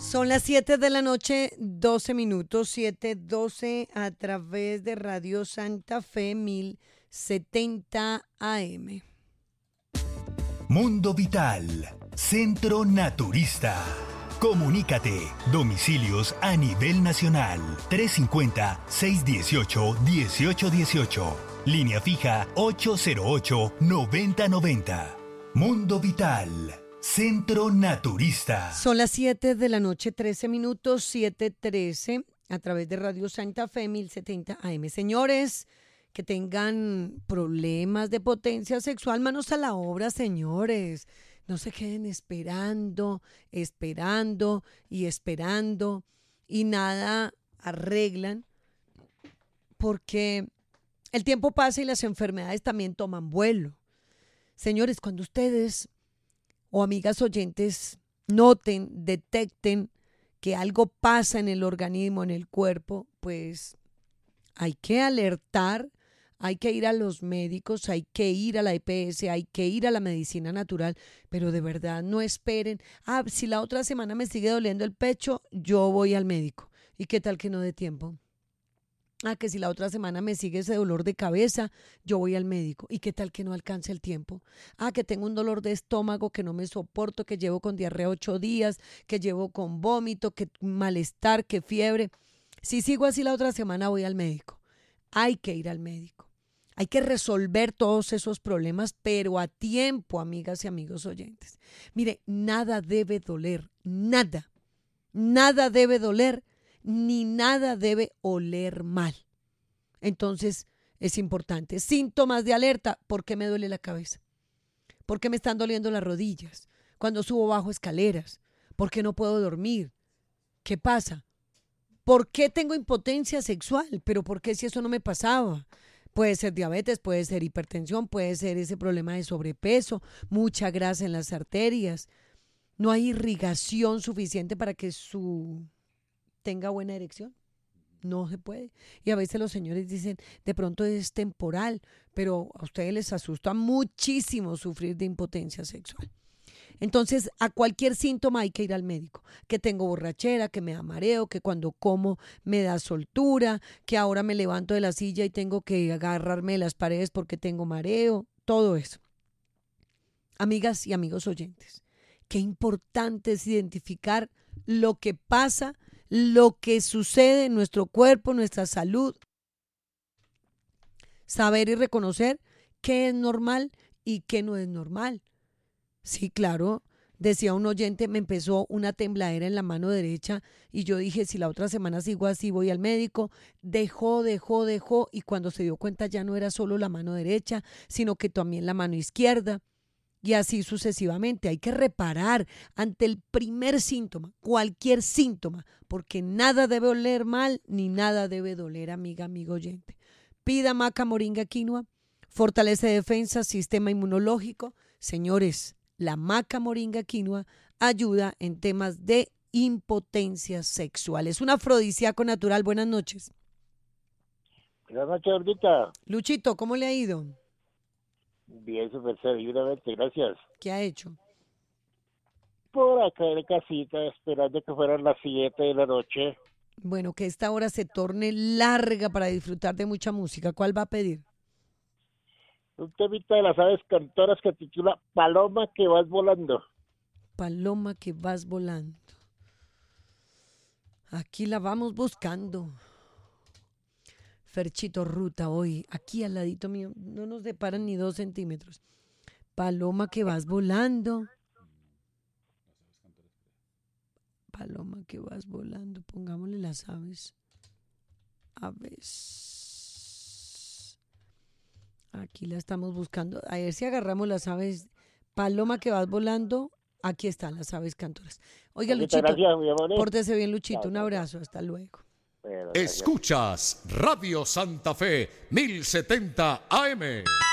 Son las 7 de la noche, 12 minutos, 7:12 a través de Radio Santa Fe 1070 AM. Mundo Vital, Centro Naturista. Comunícate, domicilios a nivel nacional, 350-618-1818. Línea fija 808-9090. Mundo Vital, Centro Naturista. Son las 7 de la noche, 13 minutos, 7:13 a través de Radio Santa Fe 1070 AM. Señores, que tengan problemas de potencia sexual, manos a la obra, señores. No se queden esperando y nada arreglan, porque el tiempo pasa y las enfermedades también toman vuelo. Señores, cuando ustedes o amigas oyentes noten, detecten que algo pasa en el organismo, en el cuerpo, pues hay que alertar, hay que ir a los médicos, hay que ir a la EPS, hay que ir a la medicina natural, pero de verdad no esperen, si la otra semana me sigue doliendo el pecho, yo voy al médico. ¿Y qué tal que no dé tiempo? Que si la otra semana me sigue ese dolor de cabeza, yo voy al médico. ¿Y qué tal que no alcance el tiempo? Que tengo un dolor de estómago que no me soporto, que llevo con diarrea 8 días, que llevo con vómito, que malestar, que fiebre. Si sigo así la otra semana, voy al médico. Hay que ir al médico. Hay que resolver todos esos problemas, pero a tiempo, amigas y amigos oyentes. Mire, nada debe doler, nada. Nada debe doler, ni nada debe oler mal. Entonces, es importante. Síntomas de alerta. ¿Por qué me duele la cabeza? ¿Por qué me están doliendo las rodillas? Cuando subo bajo escaleras. ¿Por qué no puedo dormir? ¿Qué pasa? ¿Por qué tengo impotencia sexual? ¿Pero por qué si eso no me pasaba? Puede ser diabetes, puede ser hipertensión, puede ser ese problema de sobrepeso, mucha grasa en las arterias. No hay irrigación suficiente para que tenga buena erección. No se puede. Y a veces los señores dicen, de pronto es temporal, pero a ustedes les asusta muchísimo sufrir de impotencia sexual. Entonces, a cualquier síntoma hay que ir al médico. Que tengo borrachera, que me da mareo, que cuando como me da soltura, que ahora me levanto de la silla y tengo que agarrarme de las paredes porque tengo mareo, todo eso. Amigas y amigos oyentes, qué importante es identificar lo que pasa, lo que sucede en nuestro cuerpo, nuestra salud. Saber y reconocer qué es normal y qué no es normal. Sí, claro, decía un oyente, me empezó una tembladera en la mano derecha y yo dije, si la otra semana sigo así, voy al médico. Dejó y cuando se dio cuenta ya no era solo la mano derecha, sino que también la mano izquierda y así sucesivamente. Hay que reparar ante el primer síntoma, cualquier síntoma, porque nada debe oler mal ni nada debe doler, amiga, amigo oyente. Pida maca, moringa, quinoa, fortalece defensa, sistema inmunológico. Señores, la maca, moringa, quinoa ayuda en temas de impotencia sexual. Es un afrodisíaco natural. Buenas noches. Buenas noches, Olguita. Luchito, ¿cómo le ha ido? Bien, súper seguramente, gracias. ¿Qué ha hecho? Por acá en casita, esperando que fueran las 7 de la noche. Bueno, que esta hora se torne larga para disfrutar de mucha música. ¿Cuál va a pedir? Un temita de las aves cantoras que titula Paloma que vas volando. Paloma que vas volando. Aquí la vamos buscando. Ferchito Ruta hoy, aquí al ladito mío, no nos separan ni 2 centímetros. Paloma que vas volando. Paloma que vas volando, pongámosle las aves. Aves. Aquí la estamos buscando. A ver si agarramos las aves. Paloma que vas volando. Aquí están las aves cantoras. Oiga, Luchito, gracias, mi amor. Pórtese bien, Luchito. Un abrazo. Hasta luego. Escuchas Radio Santa Fe 1070 AM.